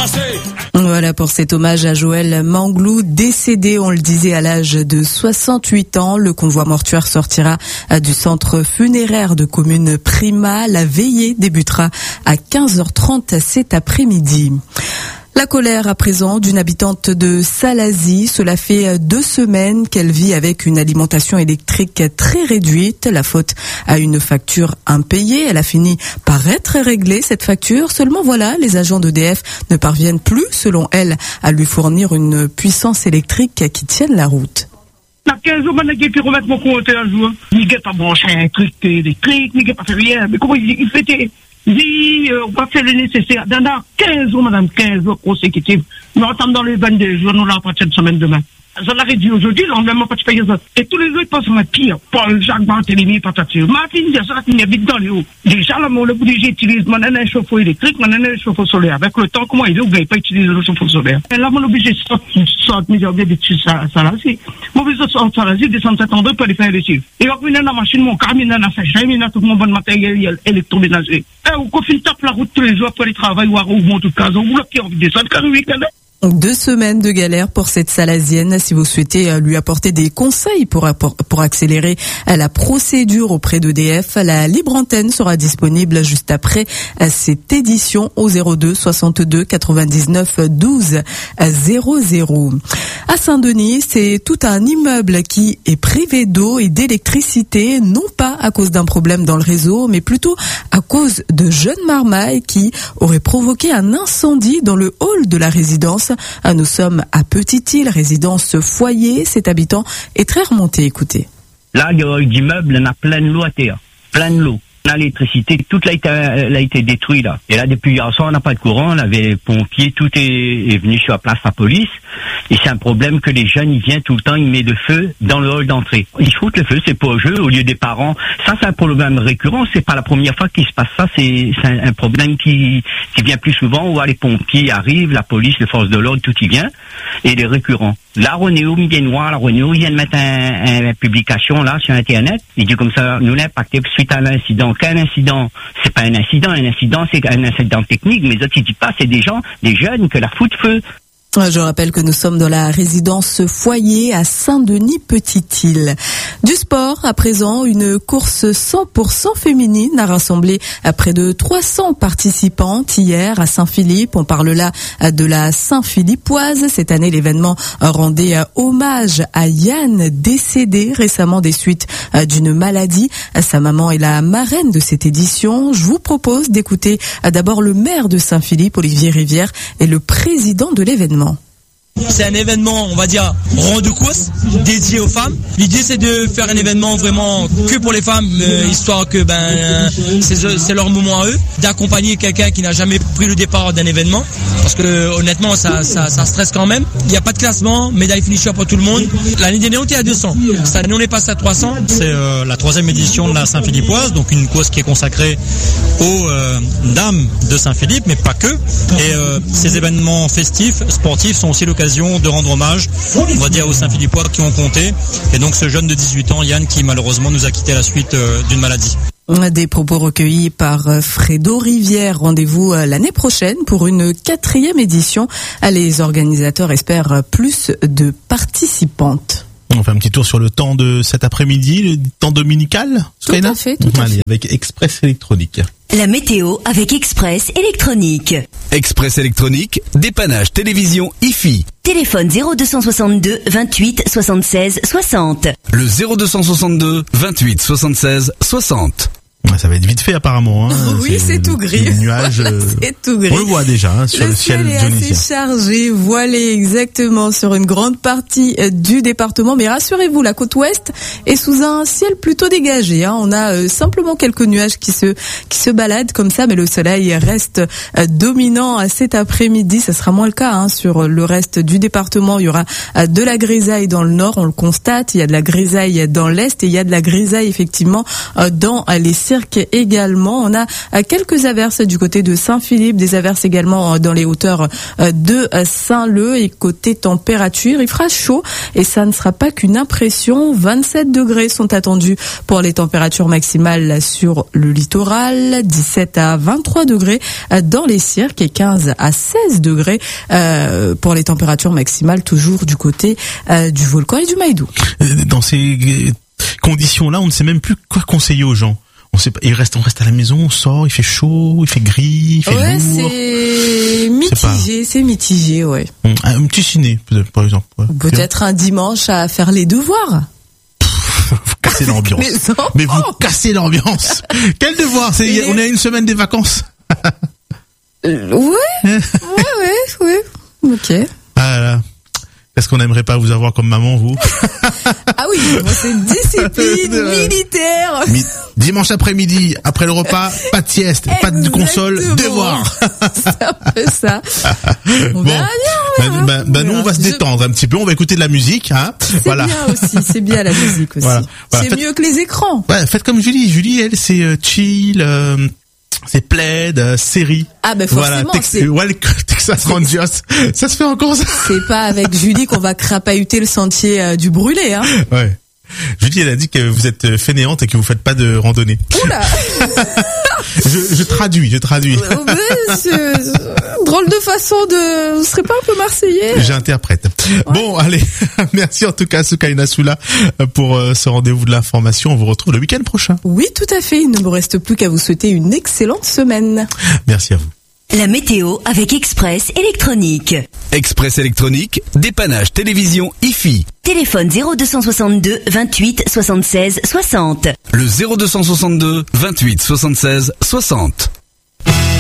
Voilà pour cet hommage à Joël Manglou, décédé, on le disait, à l'âge de 68 ans. Le convoi mortuaire sortira du centre funéraire de commune Prima. La veillée débutera à 15h30 cet après-midi. La colère à présent d'une habitante de Salazie. Cela fait 2 semaines qu'elle vit avec une alimentation électrique très réduite. La faute à une facture impayée. Elle a fini par être réglée, cette facture. Seulement voilà, les agents d'EDF ne parviennent plus, selon elle, à lui fournir une puissance électrique qui tienne la route. Il y a 15 jours, maintenant, qu'il remettre mon compteur à jour. Il n'a pas branché électrique, il n'a pas fait rien. Mais comment il fait? On va faire le nécessaire. Dans 15 jours, madame, 15 jours consécutifs. Nous entendons dans les 22 jours, nous l'avons pas cette semaine demain. Ça l'a réduit aujourd'hui, là, on n'a même pas de payer ça. Et tous les autres pensent à pire. Paul, Jacques, Barthélemy, Patature. Ma fille, ça va finir vite dans les hauts. Déjà, là, mon obligé d'utiliser mon un chauffe-eau électrique, mon un chauffe-eau solaire. Avec le temps, comment il est, vous n'avez pas utilisé le chauffe-eau solaire. Et là, mon obligé de sortir, mais j'ai oublié de tuer ça là, si. Mon obligé de sortir ça là, si, descendre 7 ans pour aller faire les chiffres. Et après, dans la machine, mon camion, dans la sèche, il y a tout mon bon matériel électroménager. Et au confine, tape la route tous les jours pour aller travailler ou à remonter tout cas, on vous l'a qui a envie de descendre, car le week-end. 2 semaines de galère pour cette Salazienne. Si vous souhaitez lui apporter des conseils pour accélérer la procédure auprès d'EDF, la libre antenne sera disponible juste après cette édition au 02 62 99 12 00. À Saint-Denis, c'est tout un immeuble qui est privé d'eau et d'électricité, non pas à cause d'un problème dans le réseau, mais plutôt à cause de jeunes marmailles qui auraient provoqué un incendie dans le hall de la résidence. Nous sommes à Petite-Île, résidence foyer. Cet habitant est très remonté, écoutez. Là, le hall d'immeuble, on a plein de l'eau à terre, plein de l'eau. L'électricité, toute a été détruite là. Et là, depuis hier soir, on n'a pas de courant, on avait les pompiers, tout est venu sur la place, la police. Et c'est un problème que les jeunes, ils viennent tout le temps, ils mettent le feu dans le hall d'entrée. Ils foutent le feu, c'est pas au jeu, au lieu des parents. Ça, c'est un problème récurrent, c'est pas la première fois qu'il se passe ça, c'est un problème qui vient plus souvent, où les pompiers arrivent, la police, les forces de l'ordre, tout y vient, et les récurrents. Là, Renéo, il vient de voir, Renéo, il vient de mettre une publication, là, sur Internet. Il dit comme ça, nous l'impacté suite à l'incident. Qu'un incident, c'est pas un incident, c'est un incident technique, mais d'autres, ils disent pas, c'est des jeunes, que la foutent feu. Je rappelle que nous sommes dans la résidence foyer à Saint-Denis Petite-Île. Du sport, à présent, une course 100% féminine a rassemblé à près de 300 participantes hier à Saint-Philippe. On parle là de la Saint-Philippoise. Cette année, l'événement rendait hommage à Yann, décédé récemment des suites d'une maladie. Sa maman est la marraine de cette édition. Je vous propose d'écouter d'abord le maire de Saint-Philippe, Olivier Rivière, et le président de l'événement. C'est un événement, on va dire, rond de course, dédié aux femmes. L'idée, c'est de faire un événement vraiment que pour les femmes, histoire que c'est leur moment à eux, d'accompagner quelqu'un qui n'a jamais pris le départ d'un événement, parce que honnêtement, ça stresse quand même. Il n'y a pas de classement, médaille finisher pour tout le monde. L'année dernière, on était à 200. Cette année, on est passé à 300. C'est la 3e édition de la Saint-Philippoise, donc une course qui est consacrée aux dames de Saint-Philippe, mais pas que. Et ces événements festifs, sportifs, sont aussi l'occasion de rendre hommage, on va dire, aux Saint-Philippois qui ont compté. Et donc ce jeune de 18 ans, Yann, qui malheureusement nous a quitté à la suite d'une maladie. Des propos recueillis par Fredo Rivière. Rendez-vous l'année prochaine pour une 4e édition. Les organisateurs espèrent plus de participantes. On fait un petit tour sur le temps de cet après-midi, le temps dominical. Tout à fait. Avec Express Électronique. La météo avec Express Électronique. Express Électronique, dépannage télévision IFI. Téléphone 0262 28 76 60. Le 0262 28 76 60. Ça va être vite fait apparemment. Oui, c'est tout gris. Les nuages, c'est tout gris. On le voit déjà sur le ciel est assez chargé, voilé exactement sur une grande partie du département. Mais rassurez-vous, la côte ouest est sous un ciel plutôt dégagé. On a simplement quelques nuages qui se baladent comme ça, mais le soleil reste dominant cet après-midi. Ça sera moins le cas sur le reste du département. Il y aura de la grisaille dans le nord, on le constate. Il y a de la grisaille dans l'est et il y a de la grisaille effectivement dans les Cirque également. On a quelques averses du côté de Saint-Philippe, des averses également dans les hauteurs de Saint-Leu. Et côté température, il fera chaud et ça ne sera pas qu'une impression. 27 degrés sont attendus pour les températures maximales sur le littoral, 17 à 23 degrés dans les cirques et 15 à 16 degrés pour les températures maximales toujours du côté du volcan et du Maïdou. Dans ces conditions-là, on ne sait même plus quoi conseiller aux gens. On reste à la maison, on sort, il fait chaud, il fait gris, il fait lourd. C'est mitigé, ouais. Un petit ciné, peut-être, par exemple. Ouais. Peut-être un dimanche à faire les devoirs. Vous cassez l'ambiance. Mais vous cassez l'ambiance. Quel devoir? On est à une semaine des vacances. Ouais. Ok. Voilà. Est-ce qu'on n'aimerait pas vous avoir comme maman, vous? Ah oui, c'est discipline militaire. Dimanche après-midi, après le repas, pas de sieste, pas de console, devoir. C'est un peu ça. On verra bien, nous on va se détendre un petit peu, on va écouter de la musique, hein. Voilà. Bien aussi, c'est bien la musique aussi. Voilà. C'est mieux que les écrans. Ouais, faites comme Julie. Julie, elle, c'est chill. C'est plaid, série. Ah ben forcément. Voilà, Texas Rangers. Ça se fait encore ça. C'est pas avec Julie qu'on va crapahuter le sentier du brûlé, hein. Ouais. Julie, elle a dit que vous êtes fainéante et que vous faites pas de randonnée. Oula. je traduis. C'est drôle de façon de... Vous serez pas un peu marseillais? J'interprète. Ouais. Bon, allez. Merci en tout cas, Soukaina Soula, pour ce rendez-vous de l'information. On vous retrouve le week-end prochain. Oui, tout à fait. Il ne me reste plus qu'à vous souhaiter une excellente semaine. Merci à vous. La météo avec Express Électronique. Express Électronique, dépannage télévision IFI. Téléphone 0262 28 76 60. Le 0262 28 76 60.